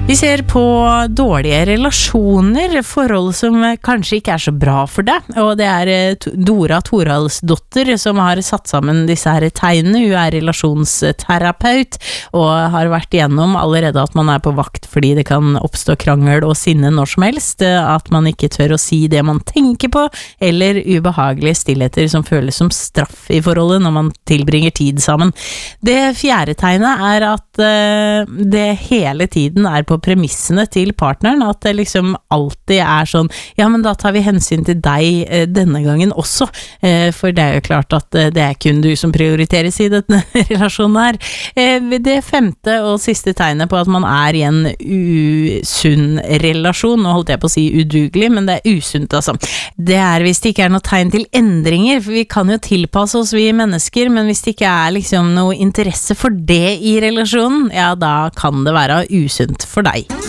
Vi ser på dårlige relasjoner, forhold som kanskje ikke så bra for deg, og det Dora Toralsdotter som har satt sammen disse her tegnene. Hun relasjonsterapeut og har vært igjennom allerede at man på vakt fordi det kan oppstå krangel og sinne når som helst, at man ikke tør å si det man tenker på, eller ubehagelige stillheter som føles som straff i forholdet når man tilbringer tid sammen. Det fjerde tegnet at det hele tiden på premissene til partneren, at det liksom alltid sånn, ja, men da tar vi hensyn til deg denne gangen også, for det jo klart at det kun du som prioriteres i denne relasjonen her. Det femte og siste tegnet på at man i en usunn relasjon, nå holdt jeg på å si udugelig, men det usunt altså. Det hvis det ikke noe tegn til endringer, for vi kan jo tilpasse oss vi mennesker, men hvis det ikke liksom noe interesse for det i relasjonen, ja, da kan det være usunt for deg.